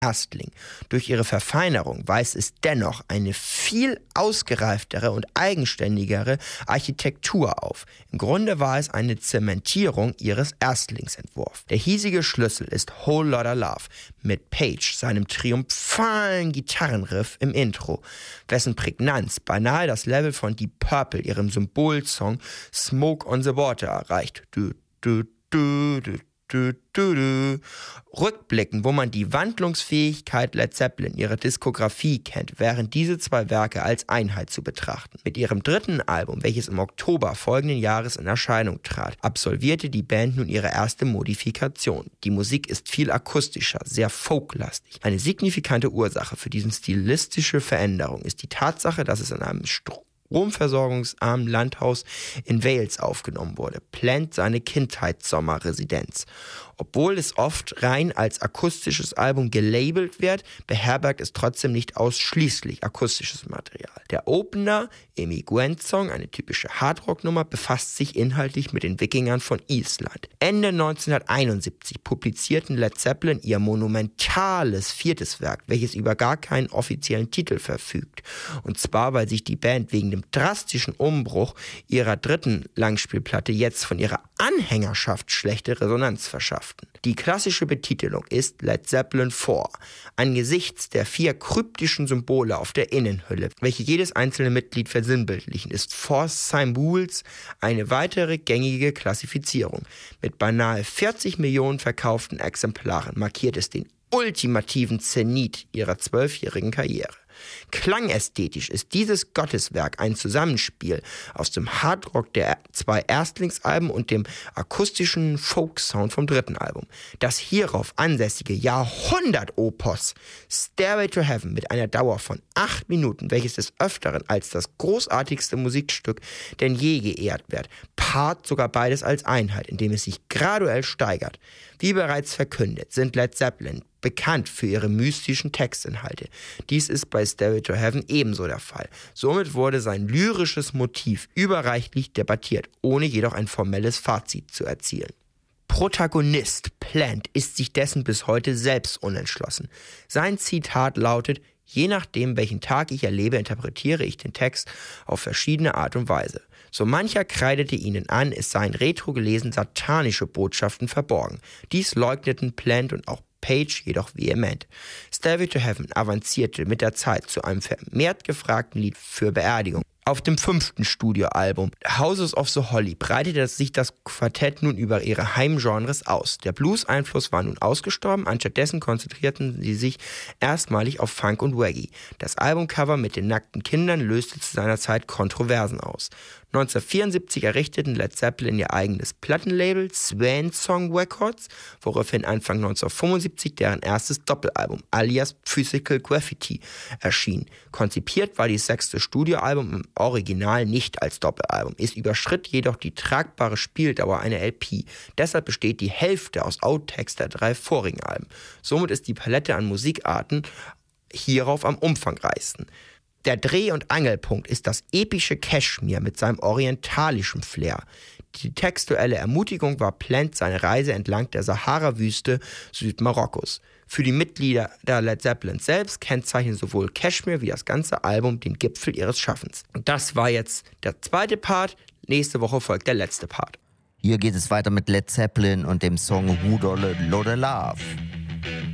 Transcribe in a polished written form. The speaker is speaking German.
Erstling. Durch ihre Verfeinerung weist es dennoch eine viel ausgereiftere und eigenständigere Architektur auf. Im Grunde war es eine Zementierung ihres Erstlingsentwurfs. Der hiesige Schlüssel ist Whole Lotta Love mit Page, seinem triumphalen Gitarrenriff im Intro, wessen Prägnanz beinahe das Level von Deep Purple, ihrem Symbolsong Smoke on the Water, erreicht. Rückblicken, wo man die Wandlungsfähigkeit Led Zeppelin, ihre Diskografie kennt, wären diese zwei Werke als Einheit zu betrachten. Mit ihrem dritten Album, welches im Oktober folgenden Jahres in Erscheinung trat, absolvierte die Band nun ihre erste Modifikation. Die Musik ist viel akustischer, sehr folklastig. Eine signifikante Ursache für diese stilistische Veränderung ist die Tatsache, dass es in einem stromversorgungsarmen Landhaus in Wales aufgenommen wurde, Plant seine Kindheitssommerresidenz. Obwohl es oft rein als akustisches Album gelabelt wird, beherbergt es trotzdem nicht ausschließlich akustisches Material. Der Opener, Amy Gwent Song, eine typische Hardrock-Nummer, befasst sich inhaltlich mit den Wikingern von Island. Ende 1971 publizierten Led Zeppelin ihr monumentales viertes Werk, welches über gar keinen offiziellen Titel verfügt. Und zwar, weil sich die Band wegen dem drastischen Umbruch ihrer dritten Langspielplatte jetzt von ihrer Anhängerschaft schlechte Resonanz verschafften. Die klassische Betitelung ist Led Zeppelin 4, angesichts der 4 kryptischen Symbole auf der Innenhülle, welche jedes einzelne Mitglied versinnbildlichen, ist 4 Symbols eine weitere gängige Klassifizierung. Mit beinahe 40 Millionen verkauften Exemplaren markiert es den ultimativen Zenit ihrer 12-jährigen Karriere. Klangästhetisch ist dieses Gotteswerk ein Zusammenspiel aus dem Hardrock der 2 Erstlingsalben und dem akustischen Folk-Sound vom dritten Album. Das hierauf ansässige Jahrhundert-Opus Stairway to Heaven mit einer Dauer von 8 Minuten, welches des Öfteren als das großartigste Musikstück denn je geehrt wird, paart sogar beides als Einheit, indem es sich graduell steigert. Wie bereits verkündet, sind Led Zeppelin bekannt für ihre mystischen Textinhalte. Dies ist bei Stairway to Heaven ebenso der Fall. Somit wurde sein lyrisches Motiv überreichlich debattiert, ohne jedoch ein formelles Fazit zu erzielen. Protagonist Plant ist sich dessen bis heute selbst unentschlossen. Sein Zitat lautet: Je nachdem, welchen Tag ich erlebe, interpretiere ich den Text auf verschiedene Art und Weise. So mancher kreidete ihnen an, es seien retro gelesen satanische Botschaften verborgen. Dies leugneten Plant und auch Page jedoch vehement. Stairway to Heaven avancierte mit der Zeit zu einem vermehrt gefragten Lied für Beerdigung. Auf dem 5. Studioalbum Houses of the Holy breitete sich das Quartett nun über ihre Heimgenres aus. Der Blues-Einfluss war nun ausgestorben, anstattdessen konzentrierten sie sich erstmalig auf Funk und Reggae. Das Albumcover mit den nackten Kindern löste zu seiner Zeit Kontroversen aus. 1974 errichteten Led Zeppelin ihr eigenes Plattenlabel Swan Song Records, woraufhin Anfang 1975 deren erstes Doppelalbum alias Physical Graffiti erschien. Konzipiert war das 6. Studioalbum im Original nicht als Doppelalbum. Es überschritt jedoch die tragbare Spieldauer einer LP. Deshalb besteht die Hälfte aus Outtakes der 3 vorigen Alben. Somit ist die Palette an Musikarten hierauf am umfangreichsten. Der Dreh- und Angelpunkt ist das epische Kashmir mit seinem orientalischen Flair. Die textuelle Ermutigung war Plant seine Reise entlang der Sahara-Wüste Südmarokkos. Für die Mitglieder der Led Zeppelin selbst kennzeichnen sowohl Kashmir wie das ganze Album den Gipfel ihres Schaffens. Und das war jetzt der zweite Part. Nächste Woche folgt der letzte Part. Hier geht es weiter mit Led Zeppelin und dem Song Who Lotta Love.